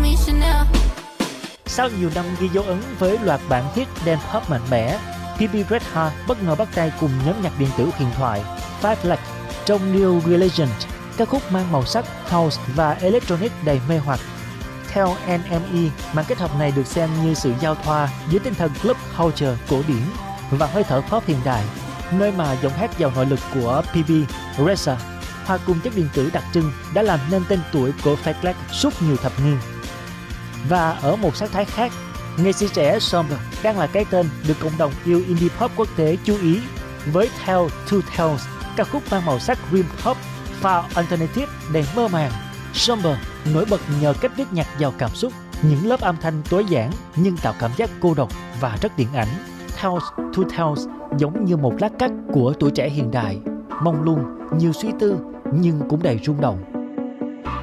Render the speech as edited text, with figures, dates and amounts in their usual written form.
Sau nhiều năm ghi dấu ấn với loạt bản hit dance pop mạnh mẽ, Phoebe Bridgers bất ngờ bắt tay cùng nhóm nhạc điện tử huyền thoại Five Flag trong New Religion, ca khúc mang màu sắc house và electronic đầy mê hoặc. Theo NME, màn kết hợp này được xem như sự giao thoa giữa tinh thần club culture cổ điển và hơi thở pop hiện đại, nơi mà giọng hát giàu nội lực của Phoebe Bridgers hòa cùng chất điện tử đặc trưng đã làm nên tên tuổi của Five Flag suốt nhiều thập niên. Và ở một sắc thái khác, nghệ sĩ trẻ Somber đang là cái tên được cộng đồng yêu indie pop quốc tế chú ý với Tell to Tales, ca khúc mang màu sắc dream pop pha alternative đầy mơ màng. Somber nổi bật nhờ cách viết nhạc giàu cảm xúc, những lớp âm thanh tối giản nhưng tạo cảm giác cô độc và rất điện ảnh. Tales to Tales giống như một lát cắt của tuổi trẻ hiện đại, mông lung, nhiều suy tư nhưng cũng đầy rung động.